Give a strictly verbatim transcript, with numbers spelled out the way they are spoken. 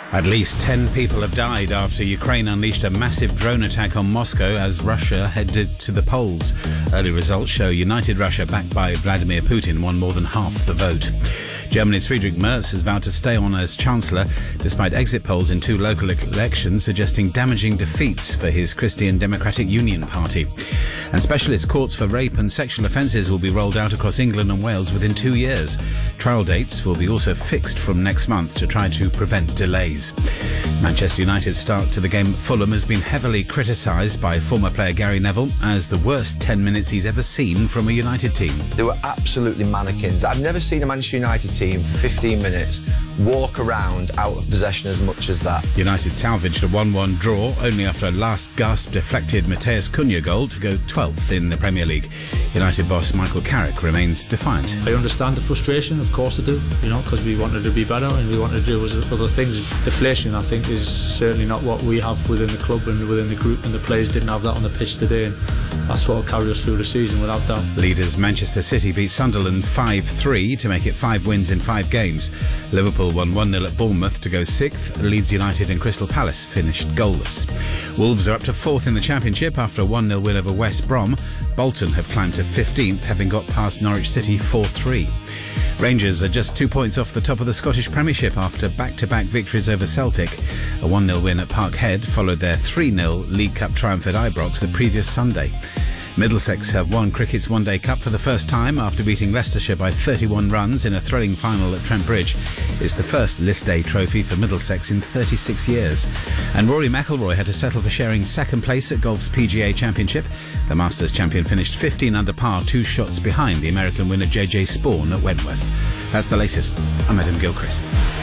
At least ten people have died after Ukraine unleashed a massive drone attack on Moscow as Russia headed to the polls. Early results show United Russia, backed by Vladimir Putin, won more than half the vote. Germany's Friedrich Merz has vowed to stay on as Chancellor, despite exit polls in two local elections suggesting damaging defeats for his Christian Democratic Union party. And specialist courts for rape and sexual offences will be rolled out across England and Wales within two years. Trial dates will be also fixed from next month to try to prevent delays. Manchester United's start to the game at Fulham has been heavily criticised by former player Gary Neville as the worst ten minutes he's ever seen from a United team. They were absolutely mannequins. I've never seen a Manchester United team for fifteen minutes walk around out of possession as much as that. United salvaged a one one draw only after a last gasp deflected Matheus Cunha goal to go twelfth in the Premier League. United boss Michael Carrick remains defiant. I understand the frustration, of course I do, you know, because we wanted to be better and we wanted to do other things. Deflation, I think, is certainly not what we have within the club and within the group, and the players didn't have that on the pitch today, and that's what will carry us through the season without doubt. Leaders Manchester City beat Sunderland five three to make it five wins in five games. Liverpool won one nil at Bournemouth to go sixth. Leeds United and Crystal Palace finished goalless. Wolves are up to fourth in the Championship after a one nil win over West Brom. Bolton have climbed to fifteenth, having got past Norwich City four three. Rangers are just two points off the top of the Scottish Premiership after back-to-back victories over Celtic. A one nil win at Parkhead followed their three nil League Cup triumph at Ibrox the previous Sunday. Middlesex have won Cricket's One Day Cup for the first time after beating Leicestershire by thirty-one runs in a thrilling final at Trent Bridge. It's the first List Day trophy for Middlesex in thirty-six years. And Rory McIlroy had to settle for sharing second place at golf's P G A Championship. The Masters champion finished fifteen under par, two shots behind the American winner J J Spawn at Wentworth. That's the latest. I'm Adam Gilchrist.